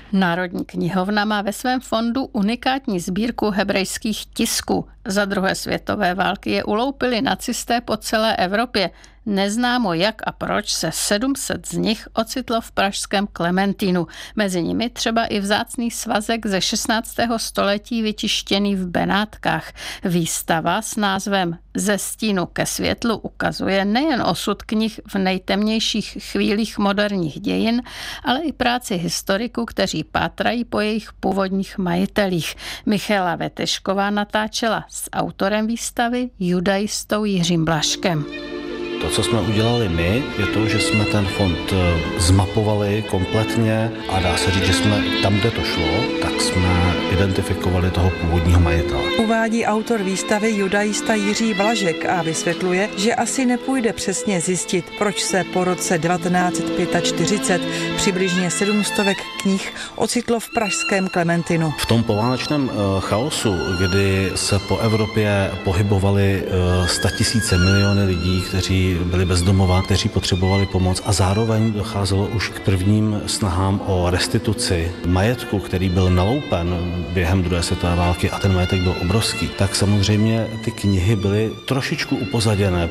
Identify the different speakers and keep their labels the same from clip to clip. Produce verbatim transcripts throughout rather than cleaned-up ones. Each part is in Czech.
Speaker 1: Národní knihovna má ve svém fondu unikátní sbírku hebrejských tisků. Za druhé světové války je uloupili nacisté po celé Evropě. Neznámo jak a proč se sedm set z nich ocitlo v pražském Klementínu. Mezi nimi třeba i vzácný svazek ze šestnáctého století vytištěný v Benátkách. Výstava s názvem Ze stínu ke světlu ukazuje nejen osud knih v nejtemnějších chvílích moderních dějin, ale i práci historiků, kteří pátrají po jejich původních majitelích. Michaela Vetešková natáčela s autorem výstavy, judaistou Jiřím Blažkem.
Speaker 2: To, co jsme udělali my, je to, že jsme ten fond zmapovali kompletně a dá se říct, že jsme tam, kde to šlo, tak jsme identifikovali toho původního majitele.
Speaker 3: Uvádí autor výstavy judaista Jiří Blažek a vysvětluje, že asi nepůjde přesně zjistit, proč se po roce devatenáct set čtyřicet pět přibližně sedm stovek knih ocitlo v pražském Klementínu.
Speaker 2: V tom poválečném chaosu, kdy se po Evropě pohybovali statisíce miliony lidí, kteří byli bezdomova, kteří potřebovali pomoc a zároveň docházelo už k prvním snahám o restituci majetku, který byl naloupen během druhé světové války a ten majetek byl obrovský, tak samozřejmě ty knihy byly trošičku upozaděné.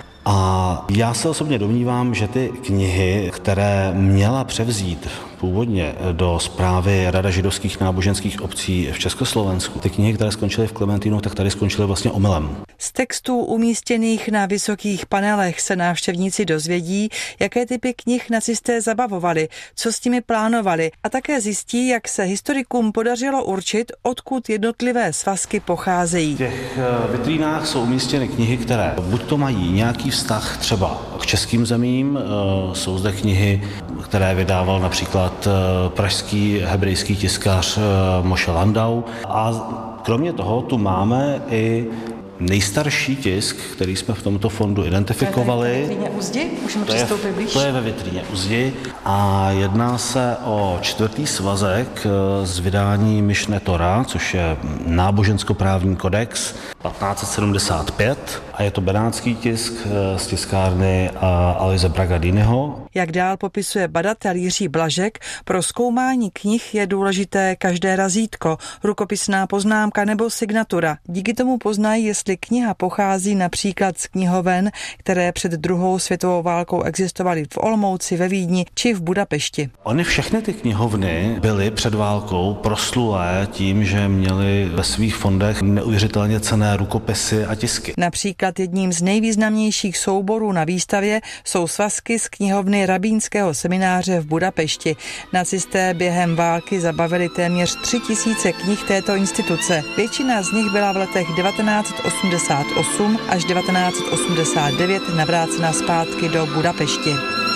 Speaker 2: A já se osobně domnívám, že ty knihy, které měla převzít původně do správy Rada židovských náboženských obcí v Československu, ty knihy, které skončily v Klementínu, tak tady skončily vlastně omylem.
Speaker 3: Z textů umístěných na vysokých panelech se návštěvníci dozvědí, jaké typy knih nacisté zabavovali, co s nimi plánovali a také zjistí, jak se historikům podařilo určit, odkud jednotlivé svazky pocházejí.
Speaker 2: V těch vitrínách jsou umístěny knihy, které buď to mají nějaký vztah třeba k českým zemím, jsou zde knihy, které vydával například pražský hebrejský tiskař Moshe Landau a kromě toho tu máme i nejstarší tisk, který jsme v tomto fondu identifikovali.
Speaker 3: To je ve vitríně u zdi? Můžeme přistoupit blíž?
Speaker 2: To je ve vitríně u zdi a jedná se o čtvrtý svazek z vydání Mišne Tora, což je náboženskoprávní kodex patnáct set sedmdesát pět a je to benátský tisk z tiskárny Aloise Bragadiniho.
Speaker 3: Jak dál popisuje badatel Jiří Blažek, pro zkoumání knih je důležité každé razítko, rukopisná poznámka nebo signatura. Díky tomu poznají, jestli kniha pochází například z knihoven, které před druhou světovou válkou existovaly v Olomouci, ve Vídni či v Budapešti.
Speaker 2: Ony všechny ty knihovny byly před válkou proslulé tím, že měly ve svých fondech neuvěřitelně cenné rukopisy a tisky.
Speaker 3: Například jedním z nejvýznamnějších souborů na výstavě jsou svazky z knihovny rabínského semináře v Budapešti. Nacisté během války zabavili téměř tři tisíce knih této instituce. Většina z nich byla v letech devatenáct set osmdesát osm až devatenáct set osmdesát devět navrácena zpátky do Budapešti.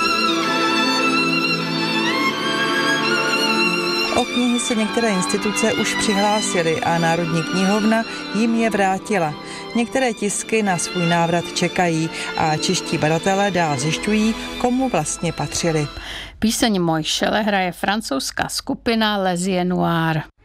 Speaker 3: O knihy se některé instituce už přihlásily a Národní knihovna jim je vrátila. Některé tisky na svůj návrat čekají a čeští badatelé dál zjišťují, komu vlastně patřili.
Speaker 1: Píseň Mojšele hraje francouzská skupina Les Yeux Noirs.